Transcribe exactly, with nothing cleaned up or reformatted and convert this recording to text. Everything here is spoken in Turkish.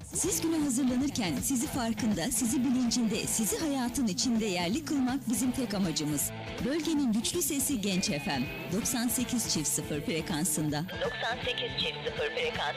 Siz güne hazırlanırken sizi farkında, sizi bilincinde, sizi hayatın içinde yerli kılmak bizim tek amacımız. Bölgenin güçlü sesi Genç F M. doksan sekiz çift sıfır frekansında. doksan sekiz çift sıfır frekans.